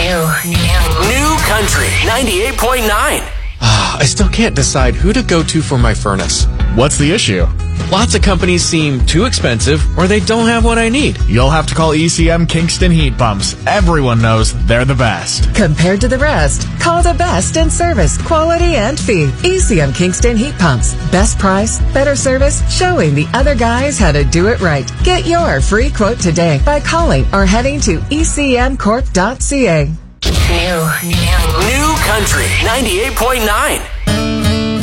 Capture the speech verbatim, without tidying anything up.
New Country ninety-eight point nine. I still can't decide who to go to for my furnace. What's the issue? Lots of companies seem too expensive or they don't have what I need. You'll have to call E C M Kingston Heat Pumps. Everyone knows they're the best. Compared to the rest, call the best in service, quality, and fee. E C M Kingston Heat Pumps. Best price, better service, showing the other guys how to do it right. Get your free quote today by calling or heading to e c m corp dot c a. New Country ninety-eight point nine.